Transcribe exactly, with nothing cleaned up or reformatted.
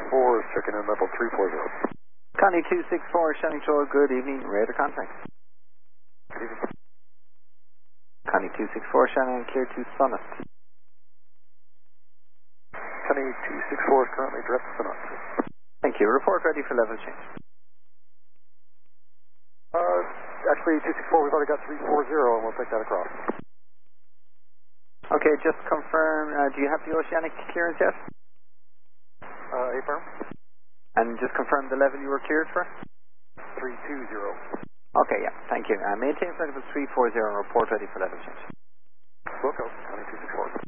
four is checking in level three four zero. Connie two six four, Shannon Shore, good evening, radar contact. Good evening. Connie two six four, Shannon, clear to Summit. Connie two six four is currently direct to Summit. Thank you. Report ready for level change. Uh, actually, two six four, we've already got three four zero, and we'll take that across. Okay, just confirm, uh, do you have the oceanic clearance yet? Uh, A firm? And just confirm the level you were cleared for? three two zero. Okay, yeah, thank you. Uh, maintain flight level three four zero, report ready for level change. Wilco, Connie two six four.